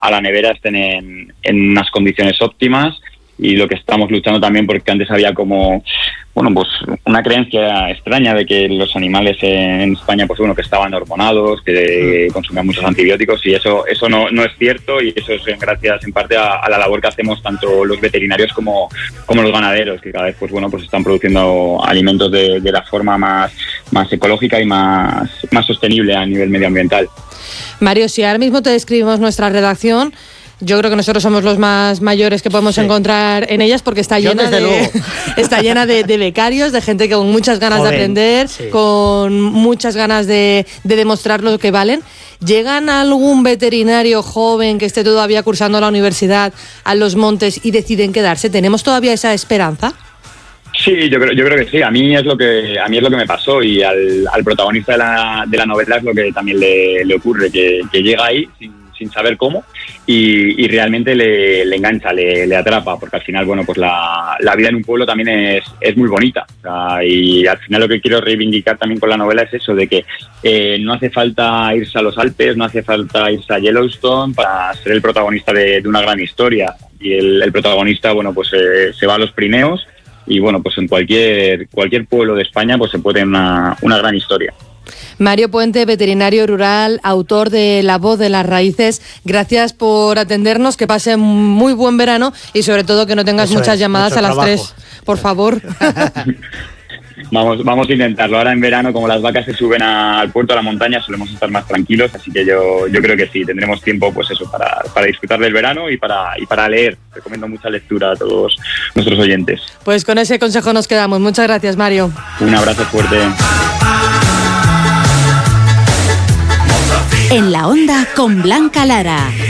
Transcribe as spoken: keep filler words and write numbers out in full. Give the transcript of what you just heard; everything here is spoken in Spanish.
a la nevera estén en, en unas condiciones óptimas. Y lo que estamos luchando también, porque antes había como, bueno, pues una creencia extraña de que los animales en España, pues bueno, que estaban hormonados, que consumían muchos antibióticos, y eso eso no, no es cierto, y eso es gracias en parte a, a la labor que hacemos tanto los veterinarios como, como los ganaderos, que cada vez, pues bueno, pues están produciendo alimentos de, de la forma más, más ecológica y más, más sostenible a nivel medioambiental. Mario, si ahora mismo te describimos nuestra redacción, yo creo que nosotros somos los más mayores que podemos sí. encontrar en ellas, porque está llena de está llena de, de becarios, de gente con muchas ganas Joven, de aprender, sí. con muchas ganas de, de demostrar lo que valen. ¿Llegan algún veterinario joven que esté todavía cursando la universidad a Los Montes y deciden quedarse? ¿Tenemos todavía esa esperanza? Sí, yo creo, yo creo que sí. A mí es lo que a mí es lo que me pasó, y al, al protagonista de la, de la novela es lo que también le, le ocurre, que, que llega ahí sin sin saber cómo, y, y realmente le, le engancha, le, le atrapa, porque al final, bueno, pues la, la vida en un pueblo también es, es muy bonita. O sea, y al final lo que quiero reivindicar también con la novela es eso, de que eh, no hace falta irse a los Alpes, no hace falta irse a Yellowstone para ser el protagonista de, de una gran historia. Y el, el protagonista, bueno, pues eh, se va a los Pirineos, y bueno, pues en cualquier cualquier pueblo de España pues se puede una, una gran historia. Mario Puente, veterinario rural, autor de La voz de las raíces, gracias por atendernos, que pase muy buen verano y sobre todo que no tengas Eso muchas es, llamadas a las tres, por favor. Vamos, vamos a intentarlo. Ahora en verano, como las vacas se suben a, al puerto, a la montaña, solemos estar más tranquilos, así que yo, yo creo que sí, tendremos tiempo, pues eso, para, para disfrutar del verano y para, y para leer. Recomiendo mucha lectura a todos nuestros oyentes. Pues con ese consejo nos quedamos. Muchas gracias, Mario. Un abrazo fuerte. En la Onda con Blanca Lara.